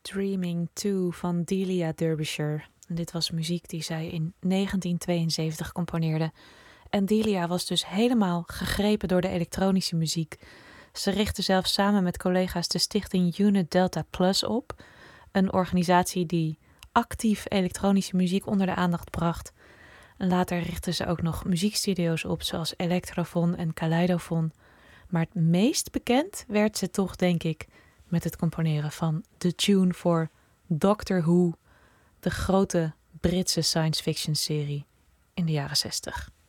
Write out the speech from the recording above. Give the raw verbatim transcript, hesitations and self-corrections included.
Dreaming two van Delia Derbyshire. En dit was muziek die zij in negentien tweeënzeventig componeerde. En Delia was dus helemaal gegrepen door de elektronische muziek. Ze richtte zelfs samen met collega's de stichting Unit Delta Plus op. Een organisatie die actief elektronische muziek onder de aandacht bracht. En later richtte ze ook nog muziekstudio's op, zoals Electrofon en Kaleidofon. Maar het meest bekend werd ze toch, denk ik, met het componeren van de tune voor Doctor Who, de grote Britse science fiction serie in de jaren zestig.